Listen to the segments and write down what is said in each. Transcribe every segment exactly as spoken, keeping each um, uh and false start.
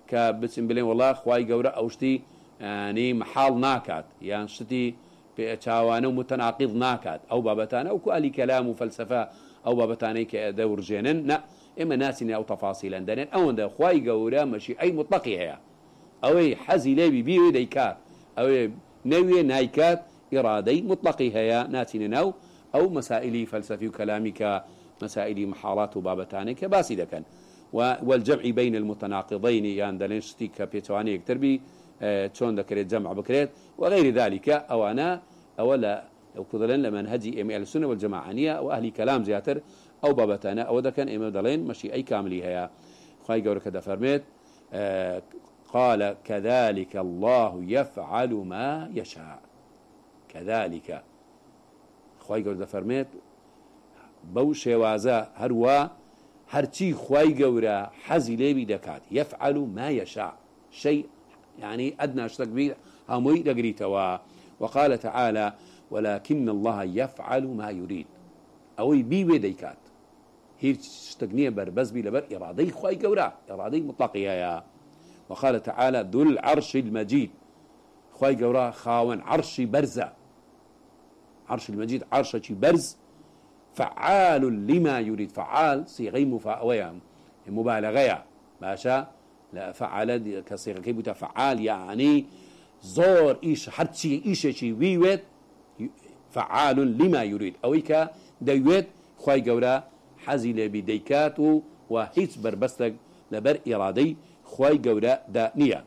كبتسم بلين والله خواي جورا أوشتي يعني محال ناكات يعني شتي بتشاوانه متناقض ناكات أو بابتان أو كألي كلام وفلسفة أو بابتاني كدور جنن لا إما ناسين أو تفاصيل دنين أو ده خواي جورا ماشي أي مطلقي هي أو حزي لبي بيو ديكات أو نوي نايكات إرادي مطلقي هي ناسين أو أو مسائل فلسفي وكلامي كمسائل محالات وبابتاني كباسي دكان والجمع بين المتناقضين يعني دلنشتي كبيتواني يكتر بي تشون ذكرت جمع بكريت وغير ذلك أو أنا أولا أو كذلن لمن هدي إم السنة والجماعانية أو أهل كلام زياتر أو بابتانا أو ذا كان إم دلين مشي أي كاملي هي خاي جورك ده فرميت آه قال كذلك الله يفعل ما يشاء كذلك خاي جورك ده فرميت بوش وازا هروا هرتي خواي جورا حزي لي بدكات يفعل ما يشاء شيء يعني أدنى أشتك به هموي دقريتوا وقال تعالى ولكن الله يفعل ما يريد أو بي بديكات هي تشتقنيه بربز بي لبر إرادي خواي جورا إرادي مطلقية يا وقال تعالى ذو العرش المجيد خواي جورا خاون عرش برزة عرش المجيد عرش برز فعال لما يريد فعال صيغه مفاويه مبالغه باشا لا فعل كصيغه كيف فعال يعني زور ايش حرتي ايش شي ويوت فعال لما يريد اويك دويت خوي جورا حزل بديكات وهيت بربستك لبر ارادي خوي جورا دانيه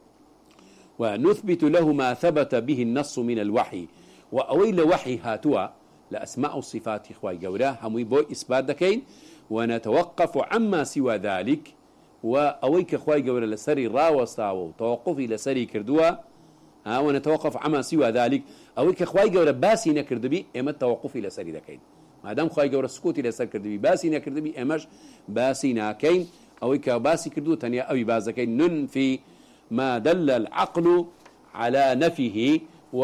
ونثبت له ما ثبت به النص من الوحي واويل وحي هاتوا لأسماء الصفات إخوة جورا هموي بو إثبات دكين ونتوقف عما سوى ذلك وأويك إخوة جورا لسري راوستاو توقفي لسري كردوا ها ونتوقف عما سوى ذلك أويك إخوة جورا باسي نكردبي إما التوقفي لسري دكين ما دام إخوة جورا سكوتي لسر كردبي باسي نكردبي إماش باسي ناكين أويك باسي كردو تانيا أوي بازكين ننفي ما دل العقل على نفيه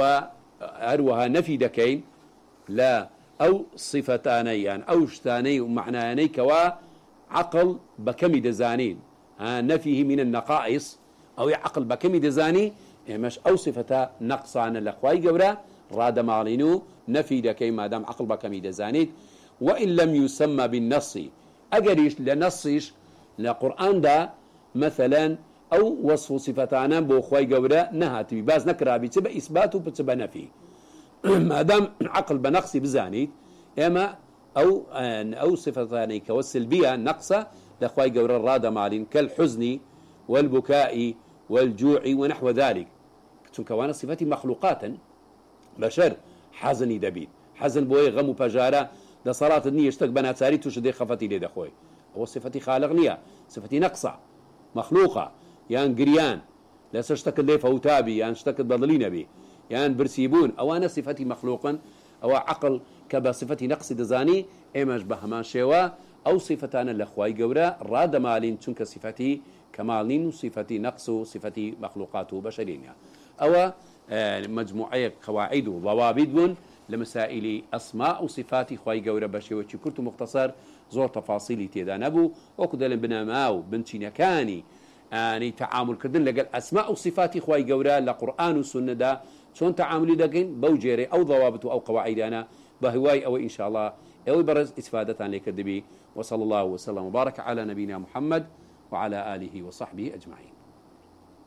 وأروها نفي دكين لا أو صفتاني يعني أو شتاني ومعناني كوا عقل بكم دزانين ها نفيه من النقائص أو عقل بكم دزاني مش أو صفتا نقص عن الأخوي جورا راد مالينو نفي دكي ما دام عقل بكم دزانيت وإن لم يسمى بالنص أجريش لنصيش لقرآن دا مثلا أو وصف صفتانا بأخوي جورا نهات باز نكرا بتبقى إثبات وبتبقى نفي ما دام عقل بنقص بزاني اما او او صفتان كوالسلبيه نقصه لاخوي جور الراده مالين كالحزن والبكاء والجوع ونحو ذلك كون صفات مخلوقات بشر حزن دبيد حزن بوي غم وبجاره لصلاه النيه اشتق بنات ساري تشدي خفتي لي دخوي هو صفتي خالقنيه صفتي نقصه مخلوقه يعني قريان لا اشتك لي فوتابي يعني اشتك ضلين بي يعني برسيبون أو أنا صفتي مخلوقا أو عقل كبا صفتي نقص دزاني إماش بهمان شوا أو صفتان الأخوي جورا راد مالين تنك صفتي كمالين صفتي نقص صفتي مخلوقات بشرين أو مجموعة قواعد وضوابط لمسائل أسماء وصفات خوي جورا بشي كنت مختصر زور تفاصيلي تيدا نبو وكذا بنماو بنتي نكاني يعني تعامل كردن لقى أسماء وصفات خوي جورا لقرآن والسنة دا شون تعاملي دقين بوجيري أو ضوابط أو قواعد أنا بهواي أو إن شاء الله أو برز إستفادة لك الدبي وصلى الله وسلم وبارك على نبينا محمد وعلى آله وصحبه أجمعين.